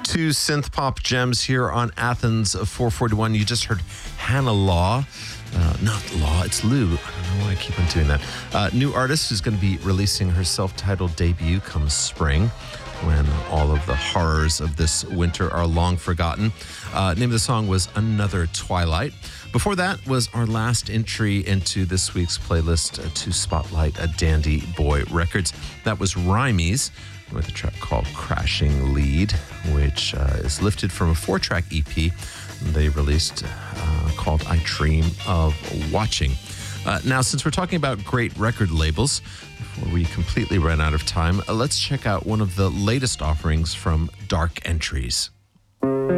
Two synth pop gems here on Athens 441. You just heard Hannah Law. Not Law, it's Lou. I don't know why I keep on doing that. New artist who's going to be releasing her self-titled debut come spring, when all of the horrors of this winter are long forgotten. Name of the song was Another Twilight. Before that was our last entry into this week's playlist to spotlight a Dandy Boy Records. That was Rhymies with a track called Crashing Lead, which is lifted from a 4-track EP they released called I Dream of Watching. Now, since we're talking about great record labels, before we completely run out of time, let's check out one of the latest offerings from Dark Entries.